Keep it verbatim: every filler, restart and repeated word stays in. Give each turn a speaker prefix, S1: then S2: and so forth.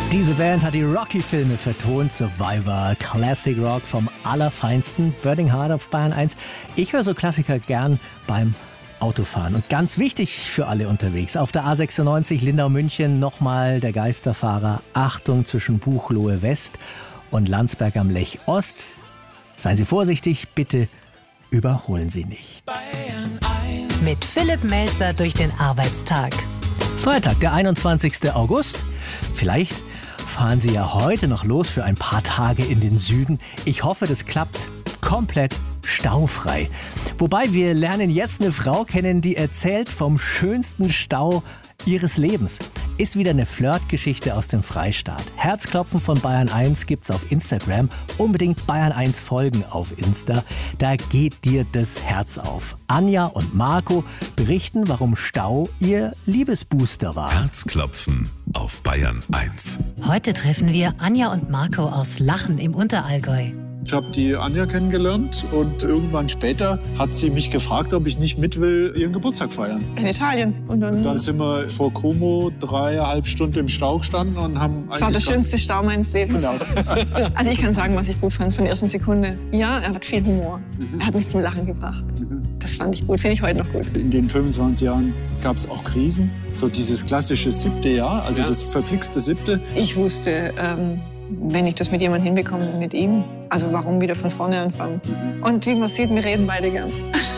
S1: Diese Band hat die Rocky-Filme vertont, Survivor, Classic Rock vom Allerfeinsten, Burning Heart auf Bayern eins. Ich höre so Klassiker gern beim Autofahren. Und ganz wichtig für alle unterwegs, auf der A sechsundneunzig Lindau-München nochmal der Geisterfahrer. Achtung zwischen Buchloe West und Landsberg am Lech Ost. Seien Sie vorsichtig, bitte überholen Sie nicht.
S2: Mit Philipp Melzer durch den Arbeitstag.
S1: Freitag, der einundzwanzigsten August. Vielleicht fahren Sie ja heute noch los für ein paar Tage in den Süden. Ich hoffe, das klappt komplett staufrei. Wobei wir lernen jetzt eine Frau kennen, die erzählt vom schönsten Stau ihres Lebens. Ist wieder eine Flirtgeschichte aus dem Freistaat. Herzklopfen von Bayern eins gibt's auf Instagram. Unbedingt Bayern eins folgen auf Insta. Da geht dir das Herz auf. Anja und Marco berichten, warum Stau ihr Liebesbooster war.
S3: Herzklopfen auf Bayern eins.
S2: Heute treffen wir Anja und Marco aus Lachen im Unterallgäu.
S4: Ich habe die Anja kennengelernt und irgendwann später hat sie mich gefragt, ob ich nicht mit will, ihren Geburtstag feiern.
S5: In Italien. Und dann,
S4: und dann sind wir vor Como dreieinhalb Stunden im Stau gestanden und haben...
S5: Das war der schönste Stau meines Lebens.
S4: Genau.
S5: Also ich kann sagen, was ich gut fand von der ersten Sekunde. Ja, er hat viel Humor. Mhm. Er hat mich zum Lachen gebracht. Mhm. Das fand ich gut, finde ich heute noch gut.
S4: In den fünfundzwanzig Jahren gab es auch Krisen. So dieses klassische siebte Jahr, also ja. Das verflixte siebte.
S5: Ich wusste... Ähm, wenn ich das mit jemandem hinbekomme, mit ihm. Also warum wieder von vorne anfangen? Und wie man sieht, wir reden beide gern.